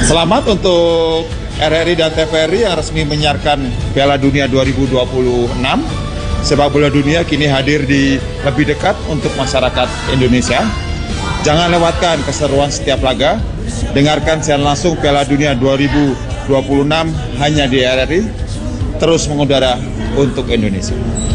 Selamat untuk RRI dan TVRI yang resmi menyiarkan Piala Dunia 2026. Sepak bola dunia kini hadir di lebih dekat untuk masyarakat Indonesia. Jangan lewatkan keseruan setiap laga. Dengarkan siaran langsung Piala Dunia 2026 hanya di RRI. Terus mengudara untuk Indonesia.